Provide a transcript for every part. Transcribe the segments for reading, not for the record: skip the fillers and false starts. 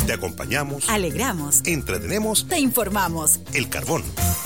Te acompañamos, alegramos, entretenemos, te informamos. El Carbón.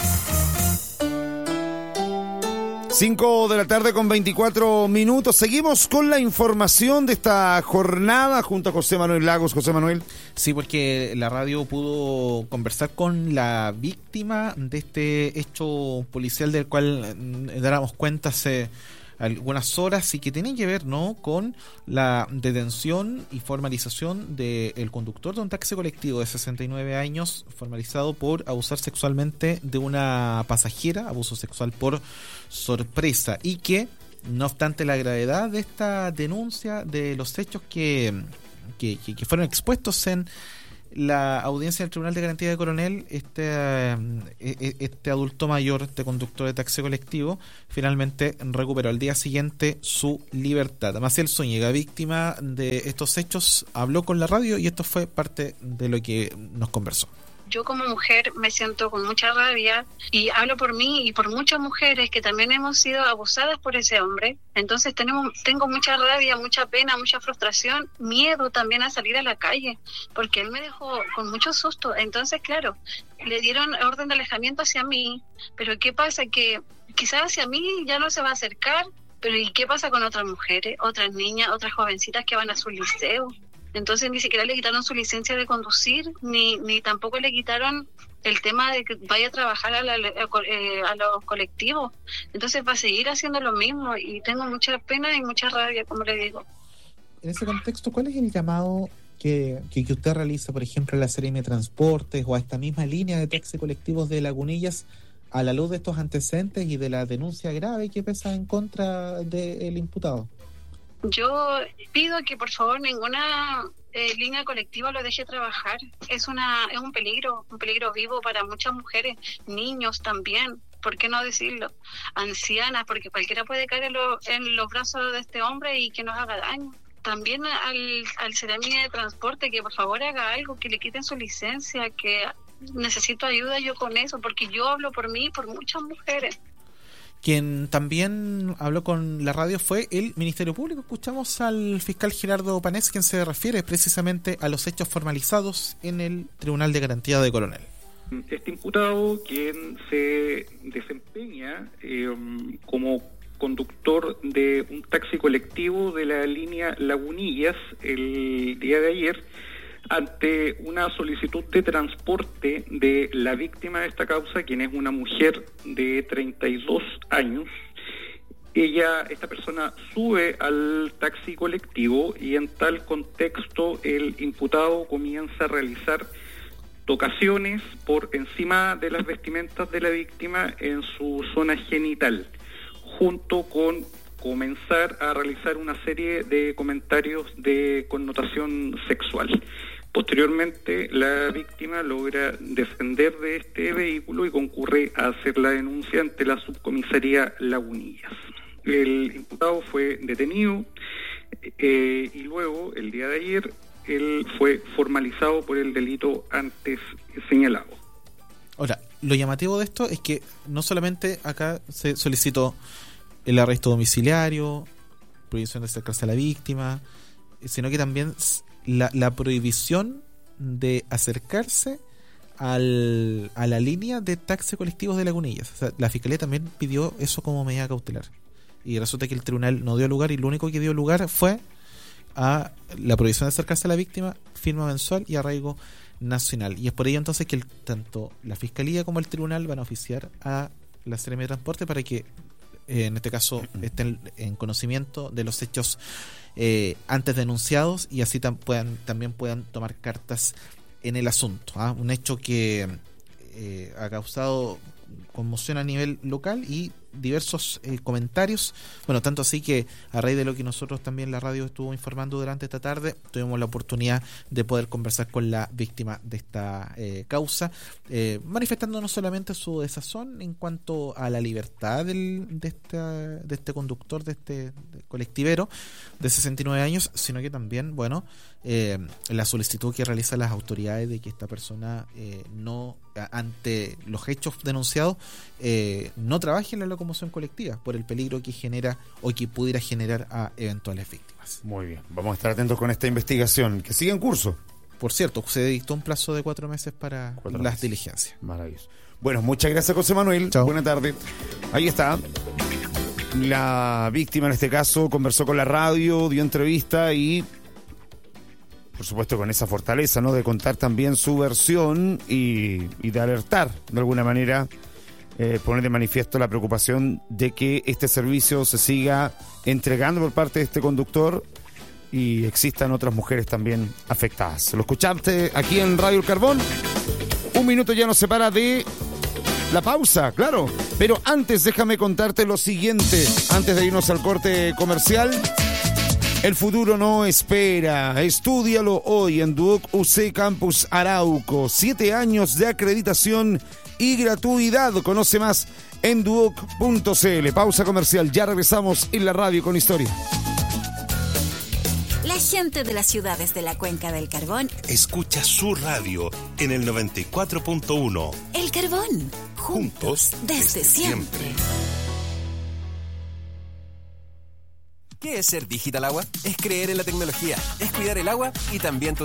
5 de la tarde con 24 minutos. Seguimos con la información de esta jornada junto a José Manuel Lagos. José Manuel. Sí, porque la radio pudo conversar con la víctima de este hecho policial del cual dáramos cuenta hace algunas horas y que tienen que ver, ¿no?, con la detención y formalización del conductor de un taxi colectivo de 69 años formalizado por abusar sexualmente de una pasajera, abuso sexual por sorpresa, y que, no obstante la gravedad de esta denuncia, de los hechos que fueron expuestos en la audiencia del Tribunal de Garantía de Coronel, este adulto mayor, este conductor de taxi colectivo, finalmente recuperó al día siguiente su libertad. Maciel Zúñiga, víctima de estos hechos, habló con la radio y esto fue parte de lo que nos conversó. Yo como mujer me siento con mucha rabia y hablo por mí y por muchas mujeres que también hemos sido abusadas por ese hombre. Entonces tengo mucha rabia, mucha pena, mucha frustración, miedo también a salir a la calle, porque él me dejó con mucho susto. Entonces, claro, le dieron orden de alejamiento hacia mí, pero ¿qué pasa? Que quizás hacia mí ya no se va a acercar, pero ¿y qué pasa con otras mujeres, otras niñas, otras jovencitas que van a su liceo? Entonces ni siquiera le quitaron su licencia de conducir, ni tampoco le quitaron el tema de que vaya a trabajar a los colectivos. Entonces va a seguir haciendo lo mismo y tengo mucha pena y mucha rabia, como le digo. En ese contexto, ¿cuál es el llamado que usted realiza, por ejemplo, a la Seremi de Transportes o a esta misma línea de taxi colectivos de Lagunillas, a la luz de estos antecedentes y de la denuncia grave que pesa en contra del imputado? Yo pido que por favor ninguna línea colectiva lo deje trabajar. Es un peligro vivo para muchas mujeres, niños también, ¿por qué no decirlo? Ancianas, porque cualquiera puede caer en los brazos de este hombre y que nos haga daño. También al Seremi de Transporte, que por favor haga algo, que le quiten su licencia, que necesito ayuda yo con eso, porque yo hablo por mí y por muchas mujeres. Quien también habló con la radio fue el Ministerio Público. Escuchamos al fiscal Gerardo Panés, quien se refiere precisamente a los hechos formalizados en el Tribunal de Garantía de Coronel. Este imputado, quien se desempeña como conductor de un taxi colectivo de la línea Lagunillas el día de ayer, ante una solicitud de transporte de la víctima de esta causa, quien es una mujer de 32 años, esta persona sube al taxi colectivo y en tal contexto el imputado comienza a realizar tocaciones por encima de las vestimentas de la víctima en su zona genital, junto con comenzar a realizar una serie de comentarios de connotación sexual. Posteriormente, la víctima logra descender de este vehículo y concurre a hacer la denuncia ante la subcomisaría Lagunillas. El imputado fue detenido y luego, el día de ayer, él fue formalizado por el delito antes señalado. Ahora, lo llamativo de esto es que no solamente acá se solicitó el arresto domiciliario, prohibición de acercarse a la víctima, sino que también la prohibición de acercarse a la línea de taxis colectivos de Lagunillas. O sea, la Fiscalía también pidió eso como medida cautelar. Y resulta que el tribunal no dio lugar y lo único que dio lugar fue a la prohibición de acercarse a la víctima, firma mensual y arraigo nacional. Y es por ello entonces que tanto la Fiscalía como el tribunal van a oficiar a la Seremi de Transporte para que en este caso estén en conocimiento de los hechos antes denunciados y así también puedan tomar cartas en el asunto. Un hecho que ha causado conmoción a nivel local y diversos comentarios. Bueno, tanto así que a raíz de lo que nosotros también la radio estuvo informando durante esta tarde, tuvimos la oportunidad de poder conversar con la víctima de esta causa, manifestando no solamente su desazón en cuanto a la libertad de este conductor, de este colectivero de 69 años, sino que también, bueno, la solicitud que realizan las autoridades de que esta persona no, ante los hechos denunciados, no trabaje en la locomoción colectiva por el peligro que genera o que pudiera generar a eventuales víctimas. Muy bien, vamos a estar atentos con esta investigación que sigue en curso. por cierto, se dictó un plazo de 4 meses para 4 las meses. diligencias. Maravilloso. Bueno, muchas gracias, José Manuel. Chao. Buena tarde. Ahí está. La víctima en este caso conversó con la radio, dio entrevista y, por supuesto, con esa fortaleza, ¿no? De contar también su versión y de alertar, de alguna manera, poner de manifiesto la preocupación de que este servicio se siga entregando por parte de este conductor y existan otras mujeres también afectadas. Lo escuchaste aquí en Radio El Carbón. 1 minuto ya nos separa de la pausa, claro. Pero antes déjame contarte lo siguiente, antes de irnos al corte comercial. El futuro no espera. Estúdialo hoy en Duoc UC Campus Arauco. 7 años de acreditación y gratuidad. Conoce más en duoc.cl. Pausa comercial. Ya regresamos en la radio con historia. La gente de las ciudades de la Cuenca del Carbón Escucha su radio en el 94.1. El Carbón, juntos desde siempre. ¿Qué es ser Digital Agua? Es creer en la tecnología, es cuidar el agua y también tu